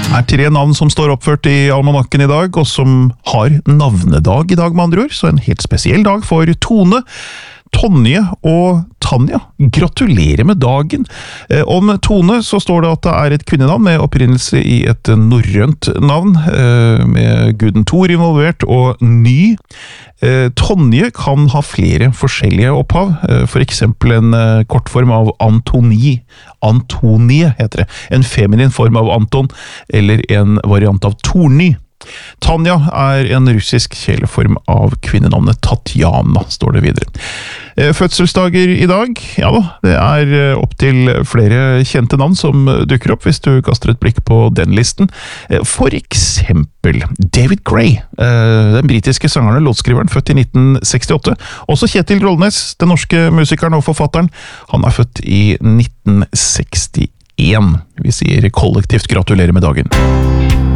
er 3 navn som står oppført i almanakken i dag, og som har navnedag i dag med andre ord, så en helt spesiell dag for Tone, Tonje og Tanja. Gratulerer med dagen! Om Tone så står det at det er et kvinnenavn med opprinnelse i et norrønt navn, med guden Thor involvert, og ny. Tonje kan ha flere forskjellige opphav, for eksempel en kortform av Antoni. Antonie heter det. En feminin form av Anton, eller en variant av Torny. Tanja er en russisk kjæleform av kvinnenavnet Tatjana, står det videre. Fødselsdager i dag, ja da, det er opp til flere kjente navn som dukker opp hvis du kaster et blikk på den listen. For eksempel David Gray, den britiske sangeren og låtskriveren, født i 1968. Også Kjetil Rollnes, den norske musikeren og forfatteren, han er født i 1961. Vi sier kollektivt gratulerer med dagen.